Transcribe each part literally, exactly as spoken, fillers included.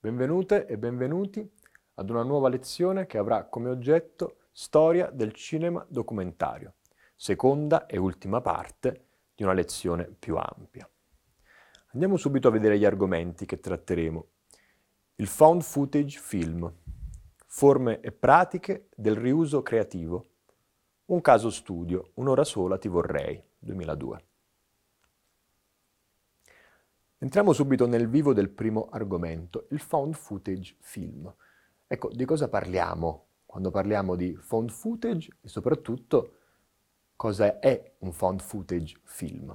Benvenute e benvenuti ad una nuova lezione che avrà come oggetto Storia del cinema documentario, seconda e ultima parte di una lezione più ampia. Andiamo subito a vedere gli argomenti che tratteremo. Il found footage film, forme e pratiche del riuso creativo, un caso studio, un'ora sola ti vorrei, duemiladue. Entriamo subito nel vivo del primo argomento, il found footage film. Ecco, di cosa parliamo quando parliamo di found footage e soprattutto cosa è un found footage film?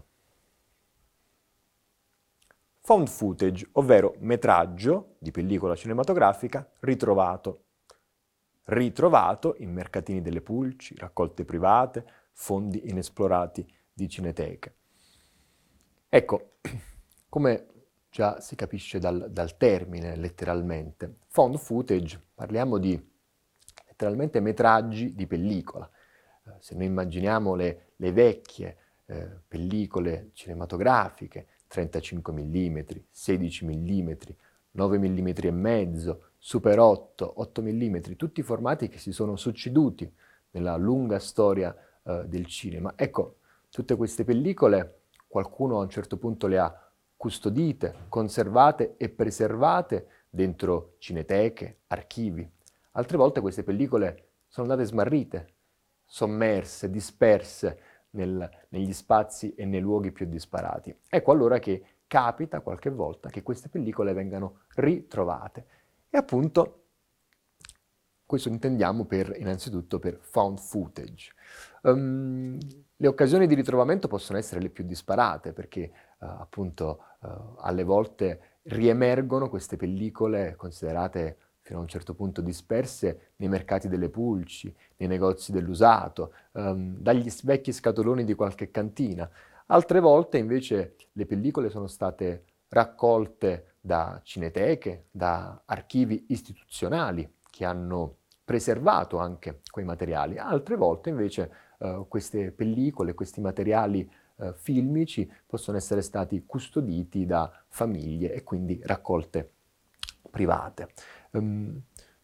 Found footage, ovvero metraggio di pellicola cinematografica ritrovato. Ritrovato in mercatini delle pulci, raccolte private, fondi inesplorati di cineteche. Ecco, come già si capisce dal, dal termine, letteralmente, found footage, parliamo di letteralmente metraggi di pellicola. Eh, se noi immaginiamo le, le vecchie eh, pellicole cinematografiche, trentacinque millimetri, sedici millimetri, nove millimetri e mezzo, Super otto, otto millimetri, tutti i formati che si sono succeduti nella lunga storia eh, del cinema. Ecco, tutte queste pellicole qualcuno a un certo punto le ha custodite, conservate e preservate dentro cineteche, archivi. Altre volte queste pellicole sono andate smarrite, sommerse, disperse nel, negli spazi e nei luoghi più disparati. Ecco allora che capita qualche volta che queste pellicole vengano ritrovate. E appunto questo intendiamo per, innanzitutto per found footage. Um, le occasioni di ritrovamento possono essere le più disparate perché uh, appunto uh, alle volte riemergono queste pellicole considerate fino a un certo punto disperse nei mercati delle pulci, nei negozi dell'usato, um, dagli vecchi scatoloni di qualche cantina. Altre volte invece le pellicole sono state raccolte da cineteche, da archivi istituzionali che hanno preservato anche quei materiali. Altre volte invece eh, queste pellicole, questi materiali eh, filmici possono essere stati custoditi da famiglie e quindi raccolte private. Um,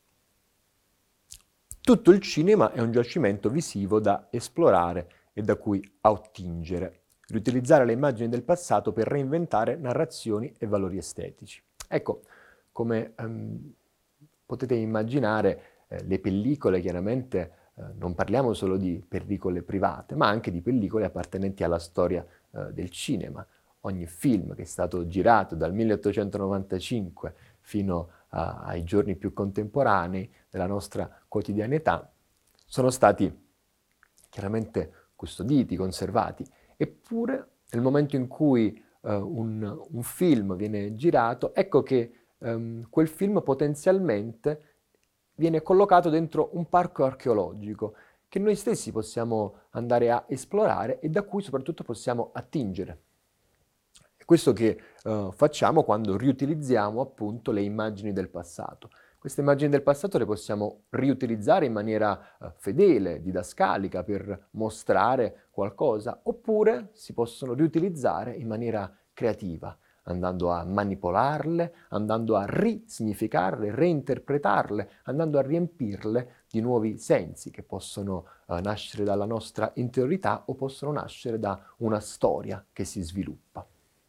tutto il cinema è un giacimento visivo da esplorare e da cui attingere, riutilizzare le immagini del passato per reinventare narrazioni e valori estetici. Ecco, come um, potete immaginare, eh, le pellicole chiaramente eh, non parliamo solo di pellicole private, ma anche di pellicole appartenenti alla storia eh, del cinema. Ogni film che è stato girato dal milleottocentonovantacinque fino a, ai giorni più contemporanei della nostra quotidianità sono stati chiaramente custoditi, conservati. Eppure, nel momento in cui uh, un, un film viene girato, ecco che um, quel film potenzialmente viene collocato dentro un parco archeologico che noi stessi possiamo andare a esplorare e da cui soprattutto possiamo attingere. È questo che uh, facciamo quando riutilizziamo appunto le immagini del passato. Queste immagini del passato le possiamo riutilizzare in maniera uh, fedele, didascalica, per mostrare qualcosa, oppure si possono riutilizzare in maniera creativa, andando a manipolarle, andando a risignificarle, reinterpretarle, andando a riempirle di nuovi sensi che possono uh, nascere dalla nostra interiorità o possono nascere da una storia che si sviluppa.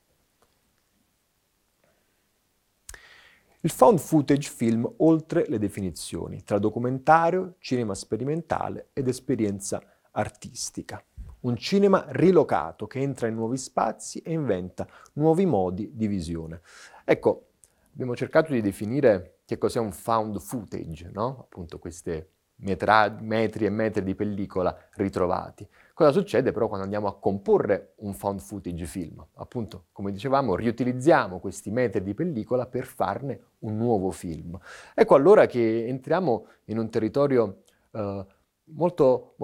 Il found footage film oltre le definizioni tra documentario, cinema sperimentale ed esperienza artistica. Un cinema rilocato che entra in nuovi spazi e inventa nuovi modi di visione. Ecco, abbiamo cercato di definire che cos'è un found footage, no? Appunto queste metra- metri e metri di pellicola ritrovati. Cosa succede però quando andiamo a comporre un found footage film? Appunto, come dicevamo, riutilizziamo questi metri di pellicola per farne un nuovo film. Ecco allora che entriamo in un territorio eh, molto